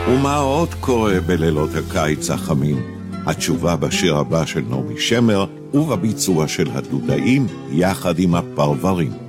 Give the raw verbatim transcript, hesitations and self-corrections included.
ומה עוד קורה בלילות הקיץ החמים? התשובה בשיר הבא של נעמי שמר ובביצוע של הדודאים יחד עם הפרברים.